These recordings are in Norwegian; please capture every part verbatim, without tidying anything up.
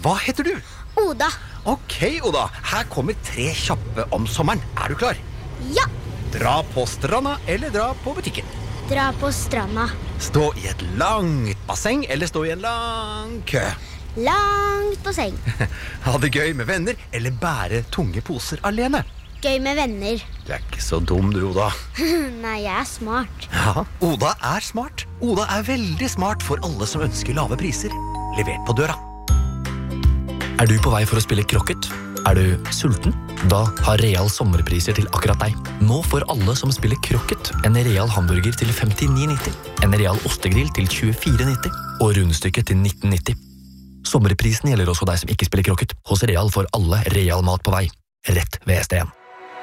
Hva heter du? Oda. Ok, Oda, her kommer tre kjappe om sommeren. Er du klar? Ja. Dra på stranda eller dra på butikken? Dra på stranda. Stå i et langt basseng eller stå i en lang kø? Langt på seng. Ha det gøy med venner eller bære tunge poser alene? Gøy med venner. Du er ikke så dum, du, Oda. Nei, jeg er smart. Ja, Oda er smart. Oda er veldig smart for alle som ønsker lave priser. Levert på døra. Er du på vei for å spille krokket? Er du sulten? Da har Real sommerpriser til akkurat deg. Nå får alle som spiller krokket en Real hamburger til femtini nitti, en Real ostegrill til tjuefire nitti og rundstykket til nitten nitti. Sommerprisen gjelder også deg som ikke spiller krokket. Hos Real får alle Real mat på vei. Rett ved S D en.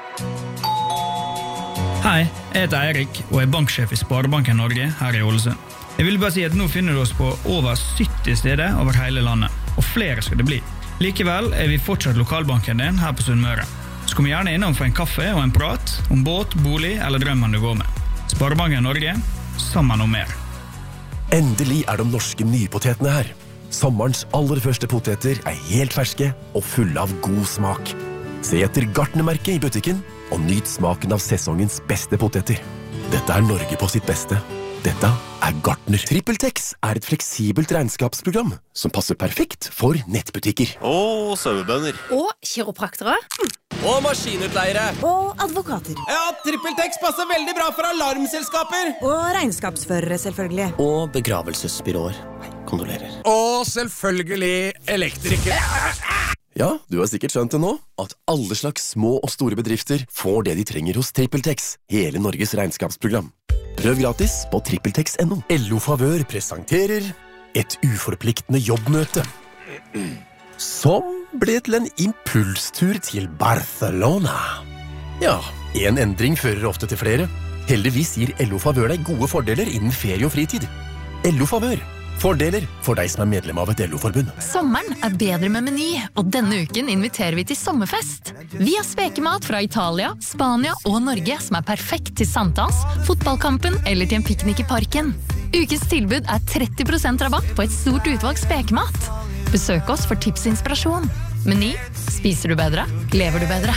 Hei, jeg heter Eirik og er banksjef i Sparebanken Norge her i Ålesund. Jeg vil bare si at nå finner du oss på over sytti steder over hele landet, og flere skal det bli. Likevel er vi fortsatt lokalbanken din her på Sunnmøre. Så kom gjerne innom for en kaffe og en prat om båt, bolig eller drømmen du går med. Sparebanken Norge, sammen om mer. Endelig er de norske nypotetene her. Sommerens aller første poteter er helt ferske og fulle av god smak. Se etter Gartnermerket i butikken og nyt smaken av sesongens beste poteter. Dette er Norge på sitt beste. Dette er Gartner. TrippelTex er et fleksibelt regnskapsprogram som passer perfekt for nettbutikker. Og sauebønder. Og kiropraktere. Og maskinutleiere. Og advokater. Ja, TrippelTex passer veldig bra for alarmselskaper. Og regnskapsførere, selvfølgelig. Og begravelsesbyråer. Kondolerer. Og selvfølgelig elektrikere. Ja, du har sikkert skjønt det nå, at alle slags små og store bedrifter får det de trenger hos TrippelTex, hele Norges regnskapsprogram. Prøv gratis på trippeltex punktum no. L O Favør presenterer et uforpliktende jobbmøte, som ble til en impulstur til Barcelona. Ja, en endring fører ofte til flere. Heldigvis gir L O Favør deg gode fordeler innen ferie og fritid. L O Favør. Fordeler for deg som er medlem av et L O-forbund. Sommeren er bedre med Meny, og denne uken inviterer vi til sommerfest. Vi har spekemat fra Italia, Spania og Norge som er perfekt til sankthans, fotballkampen eller til en piknik i parken. Ukens tilbud er tretti prosent rabatt på et stort utvalg spekemat. Besøk oss for tips og inspirasjon. Meny. Spiser du bedre, lever du bedre.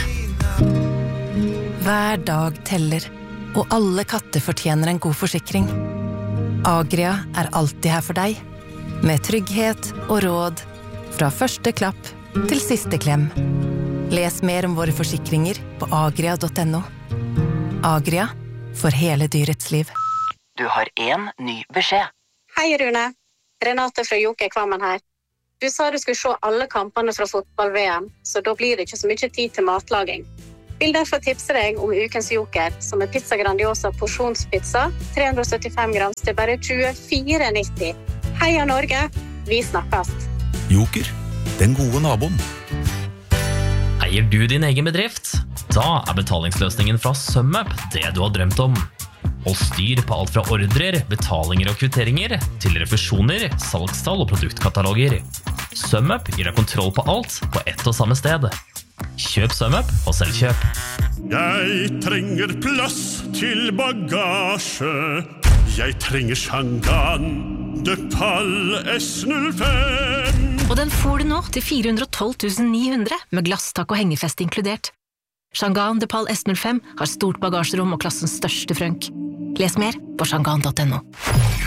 Hver dag teller, og alle katter fortjener en god forsikring. Agria er alltid her for deg, med trygghet og råd, fra første klapp til siste klem. Les mer om våre forsikringer på agria punktum no. Agria, for hele dyrets liv. Du har en ny beskjed. Hei Rune, Renate fra Joker Kvammen her. Du sa du skulle se alle kampene fra fotball-V M, så da blir det ikke så mye tid til matlaging. Vil derfor tipse deg om ukens Joker, som er pizza grandiosa porsjonspizza, tre hundre og syttifem gram til bare tjuefire nitti. Heia Norge, vi snakkes! Joker, den gode naboen. Eier du din egen bedrift? Da er betalingsløsningen fra SumUp det du har drømt om. Hold styr på alt fra ordrer, betalinger og kvitteringer, til refusjoner, salgstall og produktkataloger. SumUp gir deg kontroll på alt på ett og samme sted. Kjøp SumUp og selvkjøp. Jeg trenger plass til bagasje. Jeg trenger Shangan de Pal S null fem. Og den får du nå til fire hundre og tolv tusen ni hundre, med glasstak og hengefest inkludert. Shangan de Pal S null fem har stort bagasjerom og klassens største frønk. Les mer på shangan punktum no.